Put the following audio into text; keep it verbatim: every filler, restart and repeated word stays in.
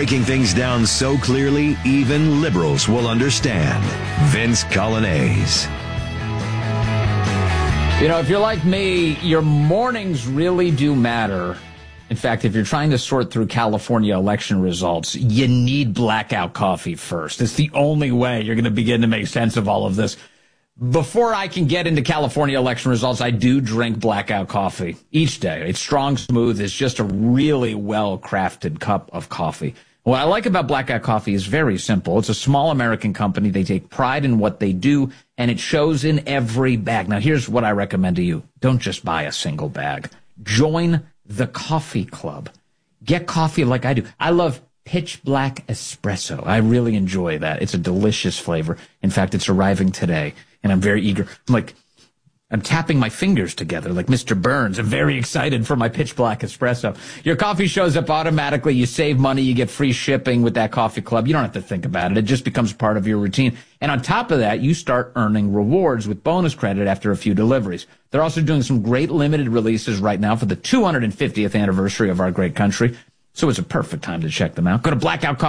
breaking things down so clearly, even liberals will understand. Vince Coglianese. You know, if you're like me, your mornings really do matter. In fact, if you're trying to sort through California election results, you need blackout coffee first. It's the only way you're going to begin to make sense of all of this. Before I can get into California election results, I do drink blackout coffee each day. It's strong, smooth. It's just a really well-crafted cup of coffee. What I like about Blackout Coffee is very simple. It's a small American company. They take pride in what they do, and it shows in every bag. Now, here's what I recommend to you. Don't just buy a single bag. Join the coffee club. Get coffee like I do. I love pitch black espresso. I really enjoy that. It's a delicious flavor. In fact, it's arriving today, and I'm very eager. I'm like, I'm tapping my fingers together like Mister Burns. I'm very excited for my pitch black espresso. Your coffee shows up automatically. You save money. You get free shipping with that coffee club. You don't have to think about it. It just becomes part of your routine. And on top of that, you start earning rewards with bonus credit after a few deliveries. They're also doing some great limited releases right now for the two hundred fiftieth anniversary of our great country. So it's a perfect time to check them out. Go to Blackout Coffee.